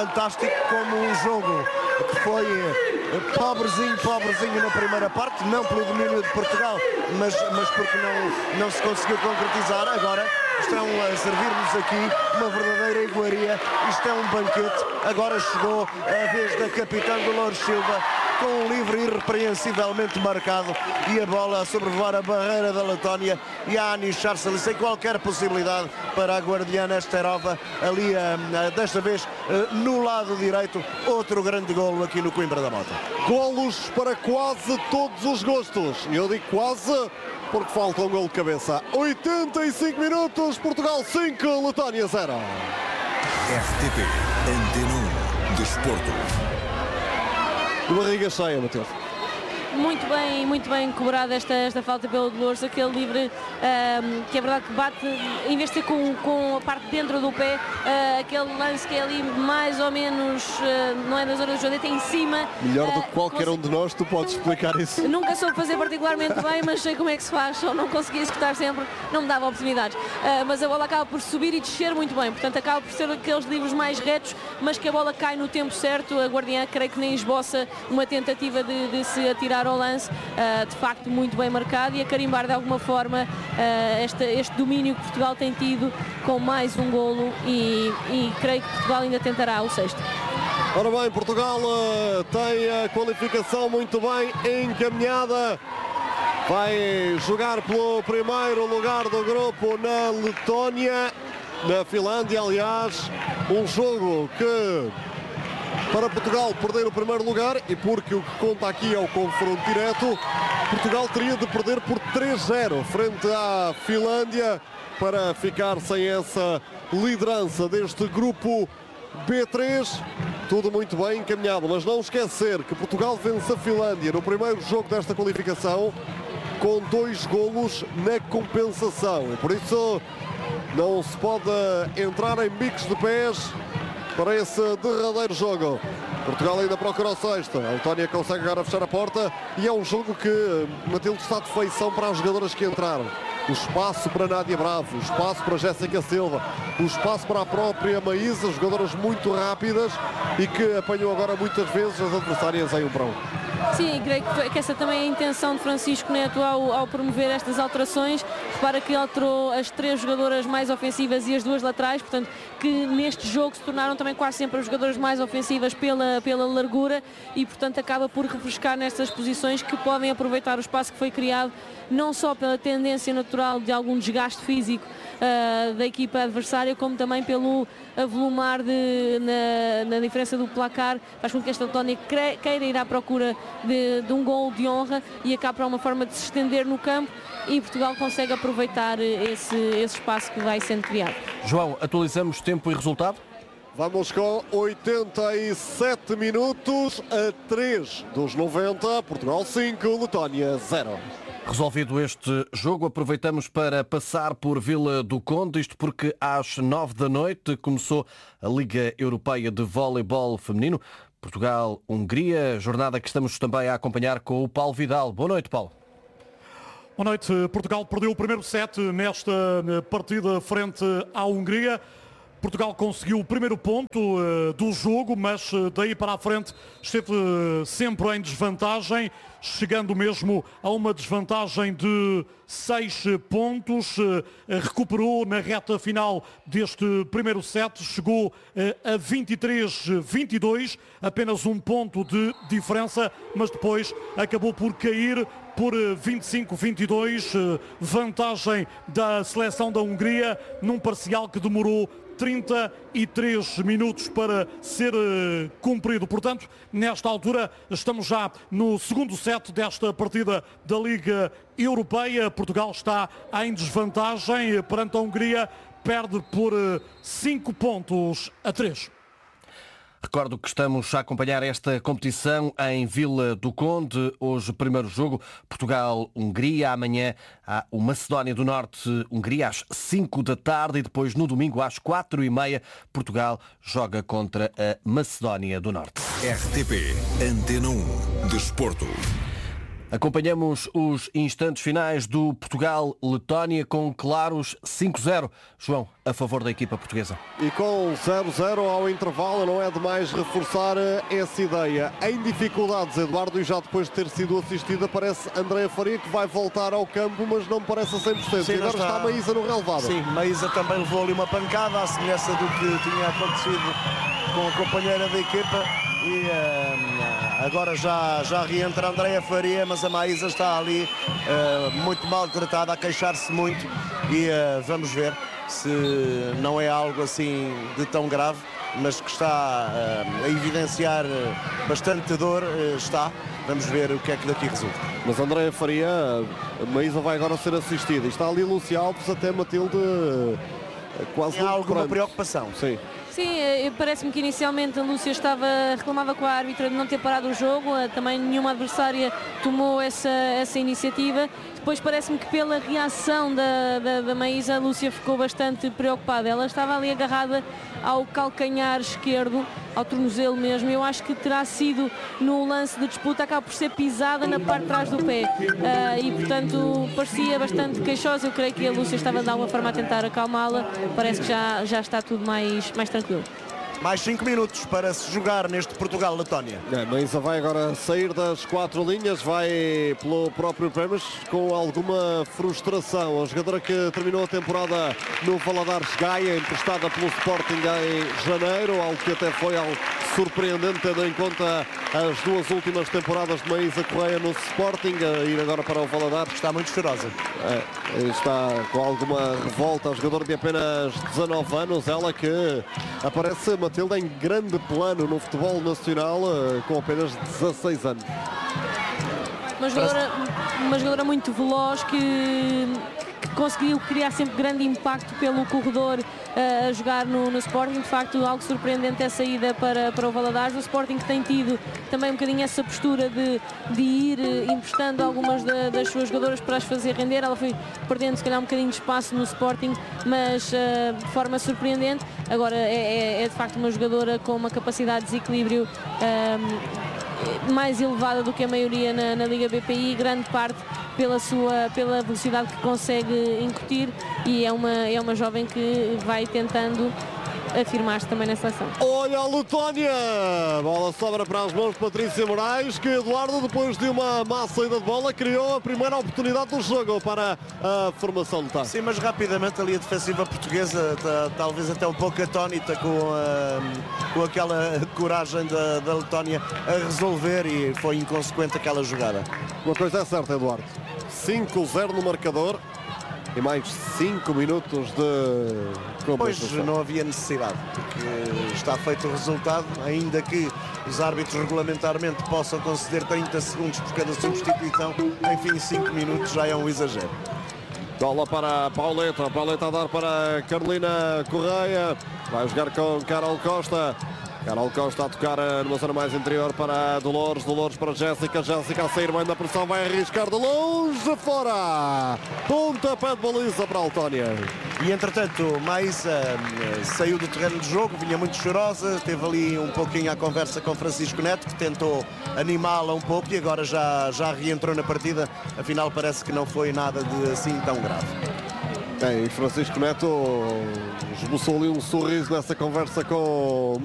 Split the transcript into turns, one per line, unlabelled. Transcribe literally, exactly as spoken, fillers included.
fantástico como um jogo que foi pobrezinho, pobrezinho na primeira parte, não pelo domínio de Portugal, mas, mas porque não, não se conseguiu concretizar. Agora estão a servir-nos aqui uma verdadeira iguaria. Isto é um banquete. Agora chegou a vez da capitã Dolores Silva, com um livre irrepreensivelmente marcado, e a bola a sobrevoar a barreira da Letónia, e a Ani Charsali sem qualquer possibilidade para a guardiana Esterova, ali desta vez no lado direito. Outro grande golo aqui no Coimbra da Mota.
Golos para quase todos os gostos, e eu digo quase porque falta um golo de cabeça. Oitenta e cinco minutos, Portugal cinco, Letónia zero.
R T P Antena um Desporto.
De barriga cheia, Mateus.
Muito bem, muito bem cobrada esta, esta falta pelo Dolores, aquele livre um, que é verdade que bate, em vez de ter com, com a parte dentro do pé, uh, aquele lance que é ali mais ou menos, uh, não é na zona do jogo, é em cima.
Melhor do que
uh,
qualquer um de nós, tu podes explicar isso.
Nunca soube fazer particularmente bem, mas sei como é que se faz, só não conseguia executar sempre, não me dava oportunidades. Uh, mas a bola acaba por subir e descer muito bem, portanto acaba por ser aqueles livros mais retos, mas que a bola cai no tempo certo. A guardiã creio que nem esboça uma tentativa de, de se atirar ao lance, uh, de facto muito bem marcado, e a carimbar de alguma forma uh, este, este domínio que Portugal tem tido com mais um golo, e, e creio que Portugal ainda tentará o sexto.
Ora bem, Portugal uh, tem a qualificação muito bem encaminhada, vai jogar pelo primeiro lugar do grupo na Letónia, na Finlândia, aliás, um jogo que para Portugal perder o primeiro lugar, e porque o que conta aqui é o confronto direto, Portugal teria de perder por três zero frente à Finlândia para ficar sem essa liderança deste grupo B três. Tudo muito bem encaminhado, mas não esquecer que Portugal vence a Finlândia no primeiro jogo desta qualificação com dois golos na compensação, e por isso não se pode entrar em bicos de pés para esse derradeiro jogo. Portugal ainda procura o sexto. A Letónia consegue agora fechar a porta, e é um jogo que Matilde está de feição para as jogadoras que entraram. O espaço para Nádia Bravo, o espaço para Jéssica Silva, o espaço para a própria Maísa, jogadoras muito rápidas e que apanham agora muitas vezes as adversárias em um para um.
Sim, creio que essa também é a intenção de Francisco Neto ao, ao promover estas alterações. Repara que alterou as três jogadoras mais ofensivas e as duas laterais, portanto, que neste jogo se tornaram também quase sempre as jogadoras mais ofensivas pela, pela largura, e portanto acaba por refrescar nestas posições, que podem aproveitar o espaço que foi criado, não só pela tendência natural de algum desgaste físico uh, da equipa adversária, como também pelo avolumar de, na, na diferença do placar, faz com que esta Letónia queira ir à procura de, de um gol de honra, e acaba para uma forma de se estender no campo, e Portugal consegue aproveitar esse, esse espaço que vai sendo criado.
João, atualizamos tempo e resultado?
Vamos com oitenta e sete minutos a três dos noventa, Portugal cinco, Letónia zero.
Resolvido este jogo, aproveitamos para passar por Vila do Conde, isto porque às nove da noite começou a Liga Europeia de Voleibol Feminino. Portugal-Hungria, jornada que estamos também a acompanhar com o Paulo Vidal. Boa noite, Paulo.
Boa noite. Portugal perdeu o primeiro set nesta partida frente à Hungria. Portugal conseguiu o primeiro ponto uh, do jogo, mas uh, daí para a frente esteve uh, sempre em desvantagem, chegando mesmo a uma desvantagem de seis pontos. Uh, recuperou na reta final deste primeiro set, chegou uh, a vinte e três a vinte e dois, apenas um ponto de diferença, mas depois acabou por cair por vinte e cinco a vinte e dois, uh, vantagem da seleção da Hungria, num parcial que demorou trinta e três minutos para ser uh, cumprido. Portanto, nesta altura estamos já no segundo set desta partida da Liga Europeia. Portugal está em desvantagem perante a Hungria, perde por cinco pontos a três.
Recordo que estamos a acompanhar esta competição em Vila do Conde. Hoje, primeiro jogo, Portugal-Hungria. Amanhã há o Macedónia do Norte-Hungria às cinco da tarde. E depois, no domingo, às quatro e meia, Portugal joga contra a Macedónia do Norte.
R T P Antena um Desporto.
Acompanhamos os instantes finais do Portugal-Letónia com claros cinco zero. João, a favor da equipa portuguesa.
E com zero zero ao intervalo não é demais reforçar essa ideia. Em dificuldades, Eduardo, e já depois de ter sido assistida, parece Andréa Faria que vai voltar ao campo, mas não parece a cem por cento.
Sim,
e agora
está...
está a Maísa no relevado.
Sim, Maísa também levou ali uma pancada, à semelhança do que tinha acontecido com a companheira da equipa. E uh, agora já, já reentra a Andréa Faria, mas a Maísa está ali uh, muito maltratada, a queixar-se muito. E uh, vamos ver se não é algo assim de tão grave, mas que está uh, a evidenciar bastante dor, uh, está. Vamos ver o que é que daqui resulta.
Mas Andréa Faria, a Maísa vai agora ser assistida. E está ali Lúcia Alves, até Matilde quase...
Tem alguma
pronto.
preocupação?
Sim.
Sim, parece-me que inicialmente a Lúcia estava, reclamava com a árbitra de não ter parado o jogo, também nenhuma adversária tomou essa, essa iniciativa. Depois parece-me que pela reação da, da, da Maísa, a Lúcia ficou bastante preocupada. Ela estava ali agarrada ao calcanhar esquerdo, ao tornozelo mesmo. Eu acho que terá sido no lance de disputa, acaba por ser pisada na parte de trás do pé. Uh, e portanto parecia bastante queixosa. Eu creio que a Lúcia estava de alguma forma a tentar acalmá-la. Parece que já, já está tudo mais, mais tranquilo.
Mais cinco minutos para se jogar neste Portugal-Letónia.
É, Maísa vai agora sair das quatro linhas, vai pelo próprio Prémios com alguma frustração. A jogadora que terminou a temporada no Valadares Gaia, emprestada pelo Sporting em janeiro, algo que até foi algo surpreendente, tendo em conta as duas últimas temporadas de Maísa Correia no Sporting, a ir agora para o Valadares.
Está muito chorosa.
É, está com alguma revolta, a jogadora de apenas dezanove anos, ela que aparece, Matilde, em grande plano no futebol nacional, com apenas dezasseis anos.
Uma jogadora, uma jogadora muito veloz que, que conseguiu criar sempre grande impacto pelo corredor uh, a jogar no, no Sporting. De facto, algo surpreendente é a saída para, para o Valadares. O Sporting que tem tido também um bocadinho essa postura de, de ir uh, emprestando algumas da, das suas jogadoras para as fazer render. Ela foi perdendo se calhar um bocadinho de espaço no Sporting, mas uh, de forma surpreendente. Agora é, é, é de facto uma jogadora com uma capacidade de desequilíbrio um, mais elevada do que a maioria na, na Liga B P I, grande parte pela sua pela velocidade que consegue incutir, e é uma, é uma jovem que vai tentando afirmar-se também na seleção.
Olha a Letónia! Bola sobra para as mãos de Patrícia Moraes, que Eduardo, depois de uma má saída de bola, criou a primeira oportunidade do jogo para a formação letal.
Sim, mas rapidamente ali a defensiva portuguesa, tá, talvez até um pouco atónita com, a, com aquela coragem da, da Letónia a resolver, e foi inconsequente aquela jogada.
Uma coisa é certa, Eduardo. cinco zero no marcador e mais cinco minutos de compensação.
Pois não havia necessidade, porque está feito o resultado, ainda que os árbitros regulamentarmente possam conceder trinta segundos por cada substituição, enfim, cinco minutos já é um exagero.
Bola para a Pauleta, a Pauleta a dar para Carolina Correia, vai jogar com Carol Costa. Carol Costa a tocar numa zona mais interior para Dolores, Dolores para Jéssica, Jéssica a sair bem da pressão, vai arriscar de longe, fora! Pontapé de baliza para a Letónia.
E entretanto, Maísa uh, saiu do terreno de jogo, vinha muito chorosa, teve ali um pouquinho a conversa com Francisco Neto, que tentou animá-la um pouco, e agora já, já reentrou na partida, afinal parece que não foi nada de assim tão grave.
É, e Francisco Neto esboçou ali um sorriso nessa conversa com